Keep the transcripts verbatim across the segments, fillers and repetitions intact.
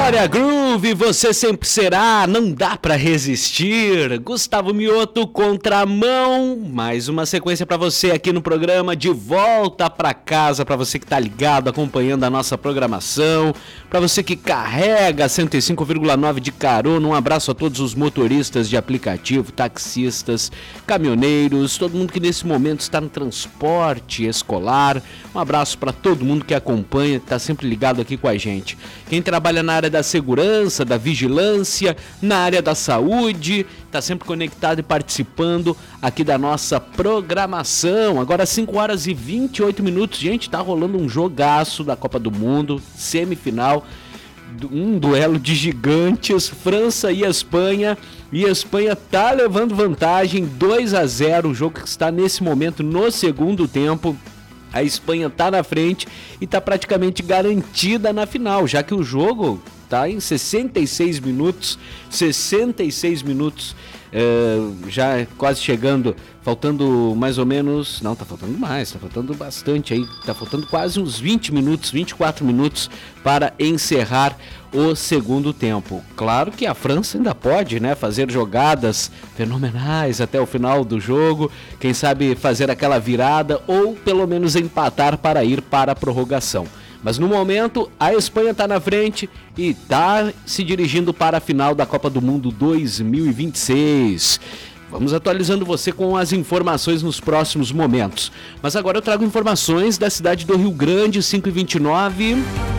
Glória Groove, você sempre será, não dá pra resistir. Gustavo Mioto, Contramão, mais uma sequência pra você aqui no programa De Volta Pra Casa, pra você que tá ligado, acompanhando a nossa programação, pra você que carrega cento e cinco vírgula nove de carona. Um abraço a todos os motoristas de aplicativo, taxistas, caminhoneiros, todo mundo que nesse momento está no transporte escolar. Um abraço pra todo mundo que acompanha, que tá sempre ligado aqui com a gente. Quem trabalha na área da segurança, da vigilância, na área da saúde, está sempre conectado e participando aqui da nossa programação. Agora cinco horas e vinte e oito minutos, gente, tá rolando um jogaço da Copa do Mundo, semifinal, um duelo de gigantes, França e Espanha, e a Espanha tá levando vantagem dois a zero, o jogo que está nesse momento no segundo tempo. A Espanha tá na frente e tá praticamente garantida na final, já que o jogo tá em sessenta e seis minutos, sessenta e seis minutos, é, já quase chegando, faltando mais ou menos, não, tá faltando mais, tá faltando bastante aí, tá faltando quase uns vinte minutos, vinte e quatro minutos para encerrar o segundo tempo. Claro que a França ainda pode, né, fazer jogadas fenomenais até o final do jogo, quem sabe fazer aquela virada ou pelo menos empatar para ir para a prorrogação. Mas no momento a Espanha está na frente e está se dirigindo para a final da Copa do Mundo dois mil e vinte e seis. Vamos atualizando você com as informações nos próximos momentos. Mas agora eu trago informações da cidade do Rio Grande, cinco e vinte e nove.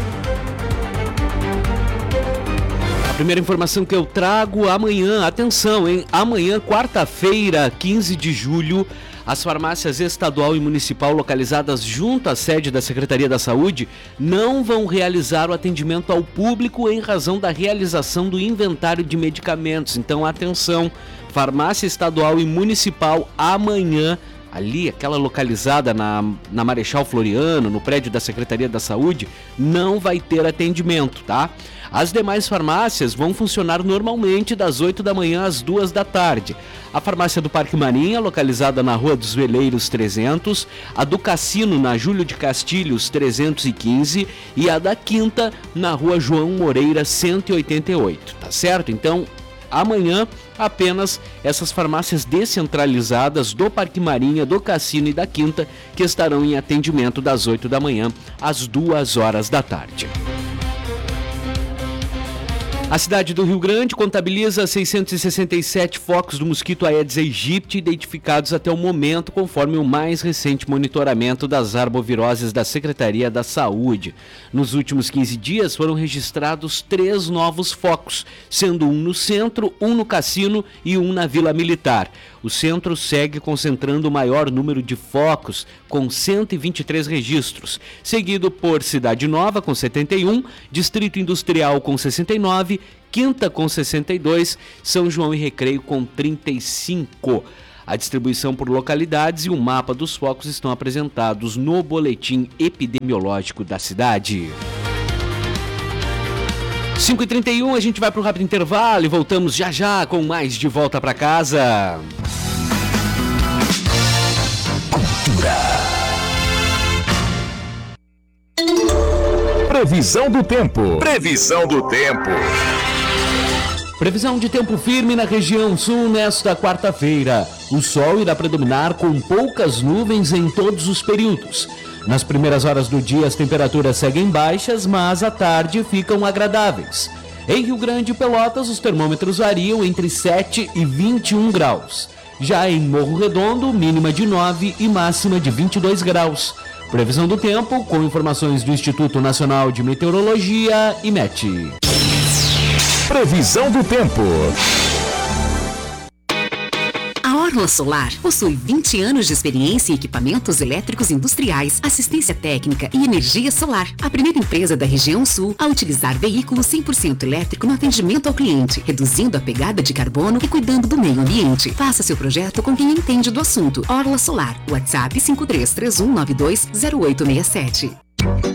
A primeira informação que eu trago amanhã, atenção, hein? Amanhã, quarta-feira, quinze de julho, as farmácias estadual e municipal localizadas junto à sede da Secretaria da Saúde não vão realizar o atendimento ao público em razão da realização do inventário de medicamentos. Então, atenção, farmácia estadual e municipal amanhã, ali, aquela localizada na, na Marechal Floriano, no prédio da Secretaria da Saúde, não vai ter atendimento, tá? As demais farmácias vão funcionar normalmente das oito da manhã às duas da tarde. A farmácia do Parque Marinha, localizada na Rua dos Veleiros trezentos, a do Cassino, na Júlio de Castilhos trezentos e quinze e a da Quinta, na Rua João Moreira cento e oitenta e oito, tá certo? Então, amanhã, apenas essas farmácias descentralizadas do Parque Marinha, do Cassino e da Quinta que estarão em atendimento das oito da manhã às duas horas da tarde. A cidade do Rio Grande contabiliza seiscentos e sessenta e sete focos do mosquito Aedes aegypti identificados até o momento, conforme o mais recente monitoramento das arboviroses da Secretaria da Saúde. Nos últimos quinze dias foram registrados três novos focos, sendo um no centro, um no Cassino e um na Vila Militar. O centro segue concentrando o maior número de focos, com cento e vinte e três registros, seguido por Cidade Nova, com setenta e um, Distrito Industrial, com sessenta e nove, Quinta, com sessenta e dois, São João e Recreio, com trinta e cinco. A distribuição por localidades e o mapa dos focos estão apresentados no boletim epidemiológico da cidade. cinco e trinta e um, a gente vai para um rápido intervalo e voltamos já já com mais De Volta Pra Casa. Cultura. Previsão do tempo. Previsão do tempo. Previsão de tempo firme na região sul nesta quarta-feira. O sol irá predominar com poucas nuvens em todos os períodos. Nas primeiras horas do dia as temperaturas seguem baixas, mas à tarde ficam agradáveis. Em Rio Grande e Pelotas os termômetros variam entre sete e vinte e um graus. Já em Morro Redondo, mínima de nove e máxima de vinte e dois graus. Previsão do tempo com informações do Instituto Nacional de Meteorologia, IMET. Previsão do tempo. A Orla Solar possui vinte anos de experiência em equipamentos elétricos industriais, assistência técnica e energia solar. A primeira empresa da região sul a utilizar veículo cem por cento elétrico no atendimento ao cliente, reduzindo a pegada de carbono e cuidando do meio ambiente. Faça seu projeto com quem entende do assunto. Orla Solar. WhatsApp cinco três três um nove dois zero oito seis sete.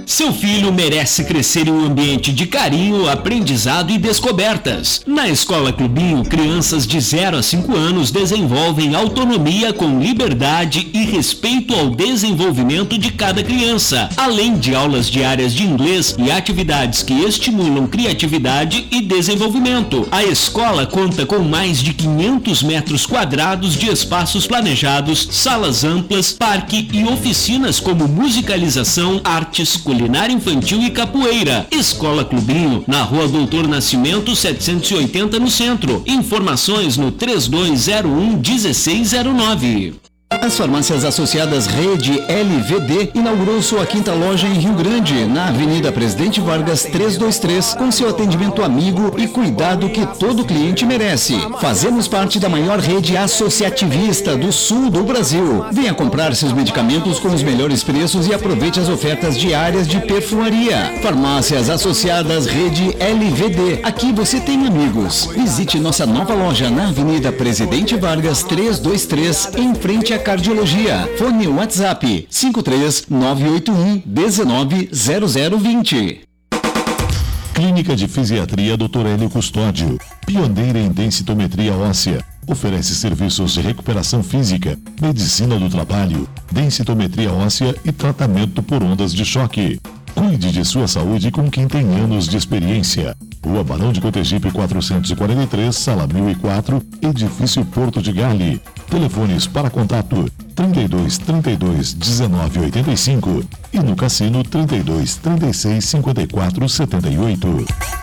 Seu filho merece crescer em um ambiente de carinho, aprendizado e descobertas. Na Escola Clubinho, crianças de zero a cinco anos desenvolvem autonomia com liberdade e respeito ao desenvolvimento de cada criança, além de aulas diárias de inglês e atividades que estimulam criatividade e desenvolvimento. A escola conta com mais de quinhentos metros quadrados de espaços planejados, salas amplas, parque e oficinas como musicalização, artes, culinária infantil e capoeira. Escola Clubinho, na Rua Doutor Nascimento setecentos e oitenta no centro. Informações no três dois zero um um seis zero nove. As farmácias associadas Rede L V D inaugurou sua quinta loja em Rio Grande, na Avenida Presidente Vargas trezentos e vinte e três, com seu atendimento amigo e cuidado que todo cliente merece. Fazemos parte da maior rede associativista do sul do Brasil. Venha comprar seus medicamentos com os melhores preços e aproveite as ofertas diárias de perfumaria. Farmácias associadas Rede L V D. Aqui você tem amigos. Visite nossa nova loja na Avenida Presidente Vargas trezentos e vinte e três, em frente à Cardiologia. Fone WhatsApp cinco três nove oito um um nove zero zero dois zero. Clínica de Fisiatria doutor Hélio Custódio, pioneira em densitometria óssea. Oferece serviços de recuperação física, medicina do trabalho, densitometria óssea e tratamento por ondas de choque. Cuide de sua saúde com quem tem anos de experiência. Rua Barão de Cotegipe quatrocentos e quarenta e três, sala mil e quatro, edifício Porto de Gale. Telefones para contato trinta e dois, trinta e dois, dezenove, oitenta e cinco e no cassino trinta e dois, trinta e seis, cinquenta e quatro, setenta e oito.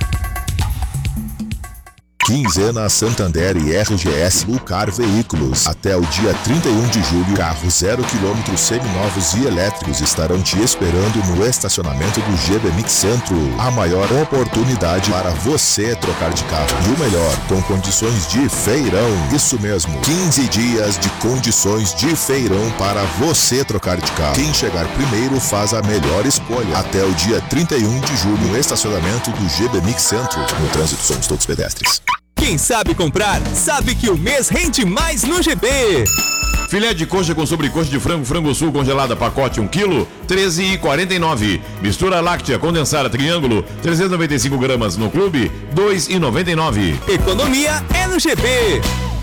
Quinzena Santander e R G S Lucar Veículos. Até o dia trinta e um de julho, carros zero quilômetros seminovos e elétricos estarão te esperando no estacionamento do G B Mix Centro. A maior oportunidade para você trocar de carro. E o melhor, com condições de feirão. Isso mesmo, quinze dias de condições de feirão para você trocar de carro. Quem chegar primeiro faz a melhor escolha. Até o dia trinta e um de julho, no estacionamento do G B Mix Centro. No trânsito somos todos pedestres. Quem sabe comprar, sabe que o mês rende mais no G B. Filé de coxa com sobrecoxa de frango, frango sul congelada, pacote um quilo, treze reais e quarenta e nove centavos. Mistura láctea condensada triângulo, trezentos e noventa e cinco gramas no clube, dois reais e noventa e nove centavos. Economia é no G B.